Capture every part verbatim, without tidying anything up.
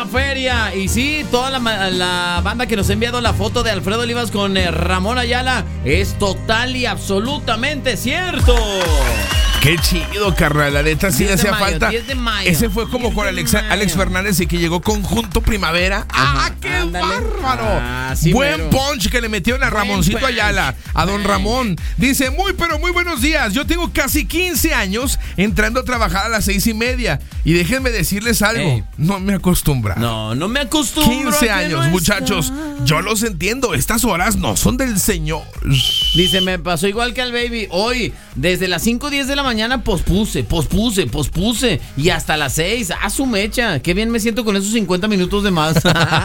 Feria. Y sí, toda la, la banda que nos ha enviado la foto de Alfredo Olivas con eh, Ramón Ayala es total y absolutamente cierto. Qué chido, carnal, la neta sí le hacía mayo, falta. diez de mayo. Ese fue como con Alex, Alex Fernández y que llegó Conjunto Primavera. ¡Ah, Ajá, qué ándale. bárbaro! Ah, sí, Buen mero. punch que le metieron a Buen Ramoncito punch. Ayala, a don Ramón. Dice, muy pero muy buenos días. Yo tengo casi quince años entrando a trabajar a las seis y media. Y déjenme decirles algo, Ey. no me acostumbra. No, no me acostumbro. quince a que años, no muchachos. está. Yo los entiendo. Estas horas no son del señor. Dice, me pasó igual que al baby. Hoy, desde las cinco o diez de la mañana, pospuse, pospuse, pospuse. Y hasta las seis, a su mecha. Qué bien me siento con esos cincuenta minutos de más.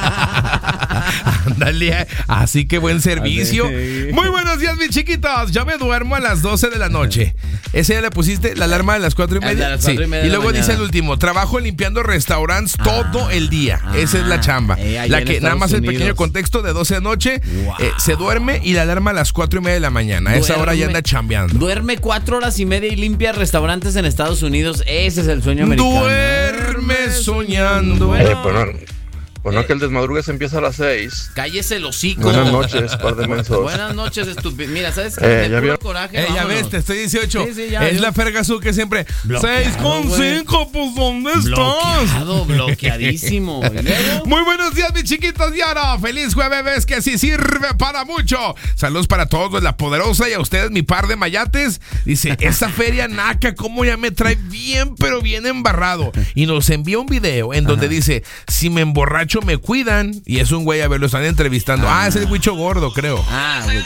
Ándale, así que buen servicio. Así. Muy buenos días, mis chiquitos. Yo me duermo a las doce de la noche. ¿Ese ya le pusiste la alarma de las cuatro y El de media? las cuatro y media Y de la luego dice mañana. el último: trabajo limpiando restaurantes Ah. todo el día. Esa es la chamba. Eh, allá la en que, nada Estados más el Unidos. pequeño contexto de doce de noche, Wow. eh, se duerme y la alarma a las cuatro y media de la mañana. A esa hora ya Duerme- anda chambeando. Duerme cuatro horas y media y limpia restaurantes en Estados Unidos. Ese es el sueño americano. Duerme soñando. Bueno. Eh, bueno, bueno, que el desmadrugue se empieza a las seis. Cállese el hocico. Buenas noches, par de mensos. Buenas noches, estúpido. Mira, ¿sabes qué? Eh, De ¿ya puro vieron? coraje, Eh, ya vámonos. ves, te estoy dieciocho. Sí, sí, ya, es yo- la Fergazú que siempre. Bloqueado, seis con güey. cinco, pues ¿dónde estás? Bloqueado, bloqueadísimo. ¿Y luego? Muy buenos días, mis chiquitos de oro. Feliz jueves, que sí sirve para mucho. Saludos para todos, la poderosa, y a ustedes, mi par de mayates. Dice, esa feria naca, como ya me trae bien, pero bien embarrado. Y nos envía un video en donde Ajá. dice, dice, si me emborracho, me cuidan. Y es un güey, a ver, lo están entrevistando. Ah, Ah. es el Huicho Gordo, creo. Ah, güey.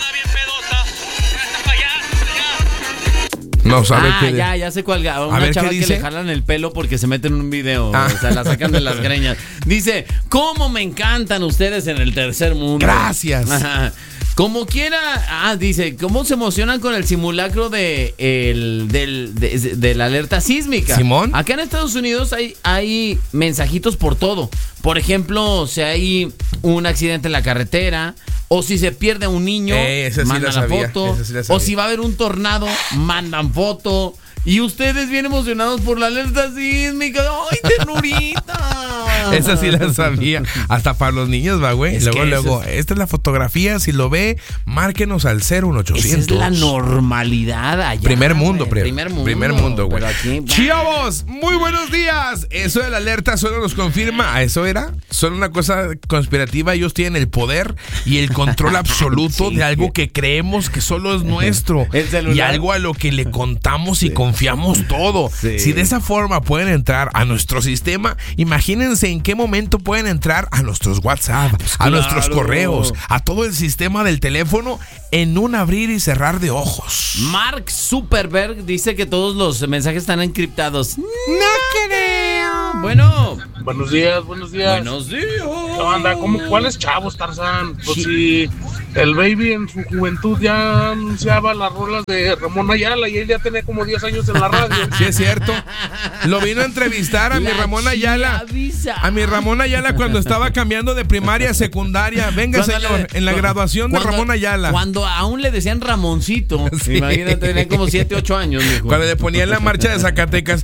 No sabe Ah, qué. ya, ya sé cuál. A una ver, ¿qué chava que dice? le jalan el pelo porque se meten en un video. Ah. O sea, la sacan de las greñas. Dice, ¿cómo me encantan ustedes en el tercer mundo? Gracias. Ajá. Como quiera, ah, dice, ¿cómo se emocionan con el simulacro de, el, del, de, de la alerta sísmica? Simón. Acá en Estados Unidos hay, hay mensajitos por todo. Por ejemplo, si hay un accidente en la carretera, o si se pierde un niño, Eh, esa sí mandan la la, sabía, foto. esa sí la O sabía. si va a haber un tornado, mandan foto. Y ustedes bien emocionados por la alerta sísmica. ¡Ay, ternurita! Esa sí la sabía. Hasta para los niños, va, güey. Es Luego, que luego, eso esta es la fotografía. Si lo ve, márquenos al cero uno ochocientos. Esa es la normalidad allá. Primer mundo, güey. pre- Primer mundo. Primer mundo, güey. Pero aquí, Chavos, muy buenos días. Eso de la alerta solo nos confirma. ¿A eso era? Solo una cosa conspirativa. Ellos tienen el poder y el control absoluto Sí. de algo que creemos que solo es nuestro. El celular. Y algo a lo que le contamos y confiamos todo. Sí. Si de esa forma pueden entrar a nuestro sistema, imagínense en qué momento pueden entrar a nuestros WhatsApp, a claro. nuestros correos, a todo el sistema del teléfono en un abrir y cerrar de ojos. Mark Zuckerberg dice que todos los mensajes están encriptados. No creo. Bueno, Buenos días, buenos días. buenos días. ¿Qué onda? ¿Cómo, ¿Cuáles chavos, Tarzán? Pues si el baby en su juventud ya anunciaba las rolas de Ramón Ayala y él ya tenía como diez años en la radio. Sí, es cierto. Lo vino a entrevistar a mi La Ramón Ayala. chiaviza. A mi Ramón Ayala cuando estaba cambiando de primaria a secundaria. Venga, Cuando señor, le- en la cu- graduación de cuando- Ramón Ayala. Cuando aún le decían Ramoncito. Sí. Imagínate, tenía como siete, ocho años, mijo. Cuando le ponían la marcha de Zacatecas.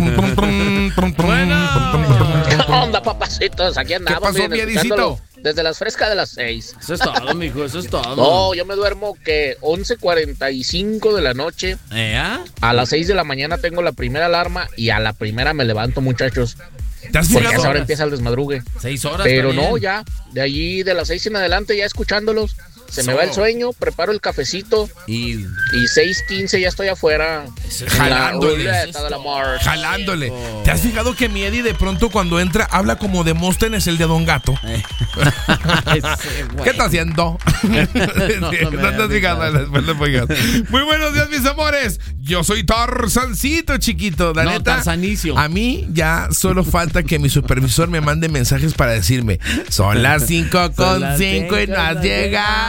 ¿Qué onda, papacitos? Aquí andamos, pasó, miren, Miedicito? escuchándolo desde las frescas de las seis. Eso es todo, mijo, eso es todo. No, yo me duermo que once cuarenta y cinco de la noche. ¿Eh? ah? A las seis de la mañana tengo la primera alarma y a la primera me levanto, muchachos. ¿Te has Porque a fijado? esa hora empieza el desmadrugue. Seis horas. Pero está bien. no, ya, de allí de las seis en adelante ya escuchándolos. Se me va el sueño, preparo el cafecito Y y seis quince ya estoy afuera. Eso es en la jalándole. ruleta del amor. Jalándole. ¿Te has fijado que Miedi de pronto cuando entra habla como Demóstenes, el de Don Gato? Ese güey. ¿Qué está haciendo? No, no me No te has había fijado. fijado. Después le pongas. Muy buenos días, mis amores. Yo soy Tarzancito, chiquito. La No, neta, Tarzanicio. a mí ya solo falta que mi supervisor me mande mensajes para decirme: son las cinco Son con las cinco y cinco no has no has llegado.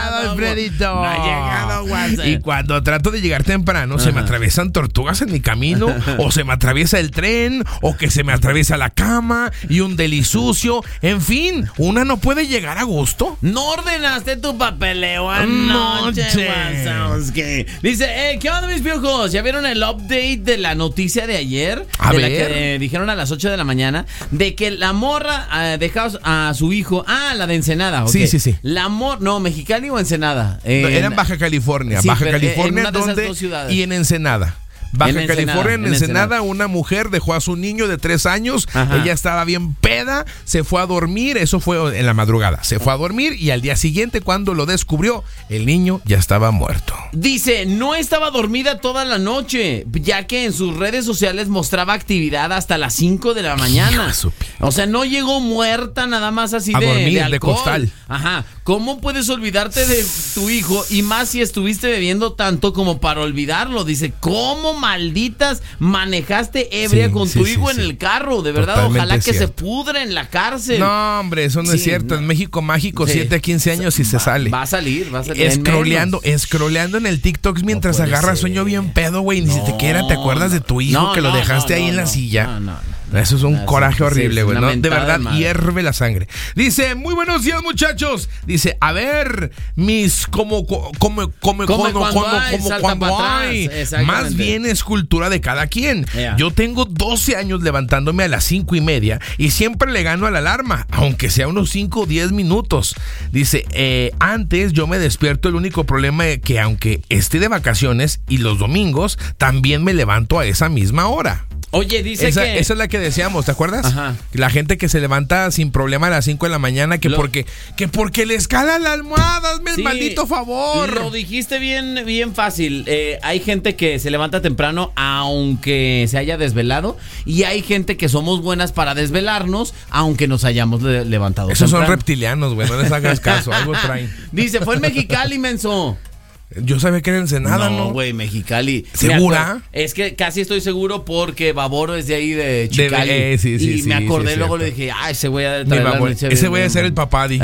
llegado, Alfredito. No ha llegado, WhatsApp. Y cuando trato de llegar temprano, Ajá. se me atraviesan tortugas en mi camino, o se me atraviesa el tren, o que se me atraviesa la cama, y un deli sucio. En fin, una no puede llegar a gusto. No ordenaste tu papeleo anoche, Wazowski. Dice, eh, ¿qué onda, mis piojos? ¿Ya vieron el update de la noticia de ayer? A de ver. la que eh, dijeron a las ocho de la mañana, de que la morra eh, dejó a su hijo. Ah, la de Ensenada, okay. Sí, sí, sí. La morra, no, Mexicali o Ensenada. Eh, no, era en Baja California. Sí, Baja pero, California, en una de esas ¿dónde? dos ciudades. Y en Ensenada. Baja en California, Ensenada, en en Ensenada, Ensenada, una mujer dejó a su niño de tres años. Ajá. Ella estaba bien peda, se fue a dormir, eso fue en la madrugada. Se fue a dormir y al día siguiente, cuando lo descubrió, el niño ya estaba muerto. Dice, no estaba dormida toda la noche, ya que en sus redes sociales mostraba actividad hasta las cinco de la mañana. O sea, no llegó muerta nada más así a de, dormir, de alcohol. de costal. Ajá. ¿Cómo puedes olvidarte de tu hijo? Y más si estuviste bebiendo tanto como para olvidarlo. Dice, ¿cómo malditas manejaste ebria sí, con sí, tu sí, hijo sí. en el carro? De verdad, Totalmente ojalá que cierto. se pudre en la cárcel. No, hombre, eso no sí, es cierto. no. En México Mágico, Sí. siete a quince años y se va, sale. Va a salir, va a salir. Escroleando, escroleando en el TikTok mientras No puede agarra ser. sueño bien pedo, güey. Ni No, siquiera te acuerdas de tu hijo no, que lo no, dejaste no, ahí no, en la no. silla. No, no, no. Eso es un Eso, coraje sí, horrible, es güey, una ¿no? De mentada verdad, de madre. hierve la sangre. Dice, muy buenos días, muchachos. Dice, a ver, mis, como, como, como, como, Come cuando, cuando cuando, hay, como salta cuando para hay. atrás. Exactamente. Más bien es cultura de cada quien. Yeah. Yo tengo doce años levantándome a las cinco y media y siempre le gano a la alarma, aunque sea unos cinco o diez minutos. Dice, eh, antes yo me despierto, el único problema es que aunque esté de vacaciones y los domingos, también me levanto a esa misma hora. Oye, dice Esa, que... esa es la que decíamos, ¿te acuerdas? Ajá. La gente que se levanta sin problema a las cinco de la mañana, que Lo- porque que porque le escala la almohada, hazme Sí, el maldito favor. Lo dijiste bien, bien fácil. Eh, hay gente que se levanta temprano aunque se haya desvelado, y hay gente que somos buenas para desvelarnos aunque nos hayamos le- levantado Esos son temprano. reptilianos, güey, no les hagas caso, algo traen. Dice, fue en Mexicali, menso. Yo sabía que era Ensenada, ¿no? No, güey, Mexicali. ¿Segura? Me acuerdo- Es que casi estoy seguro porque Baboro es de ahí de Chicali. De- eh, sí, sí, y sí, me acordé, sí, luego cierto. le dije, ah, ese voy a Ni traer la babor. leche Ese de- voy a ser el papá, di.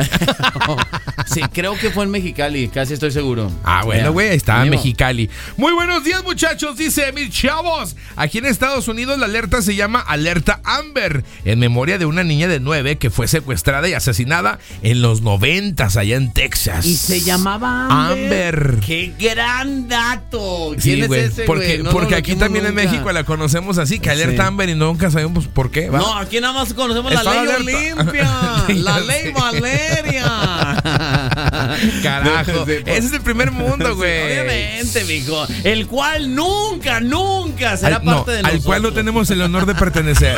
Sí, creo que fue en Mexicali, casi estoy seguro. Ah, bueno, Ya. güey, ahí está, Ánimo. Mexicali. Muy buenos días, muchachos, dice, mis chavos. Aquí en Estados Unidos la alerta se llama Alerta Amber, en memoria de una niña de nueve que fue secuestrada y asesinada en los noventas allá en Texas. Y se llamaba Amber. Amber. ¡Qué gran dato! ¿Quién Sí, es güey, ese, porque, güey? No porque lo aquí dijimos también en nunca. México la conocemos así, que Alerta Sí. Amber, y nunca sabemos por qué, ¿va? No, aquí nada más conocemos la Está ley alerta. Olimpia, Sí, la ya ley sé. Valeria. Carajo, Sí, ese es el primer mundo, Sí, güey. obviamente, mijo. El cual nunca, nunca será Al, no, parte de al nosotros. cual no tenemos el honor de pertenecer.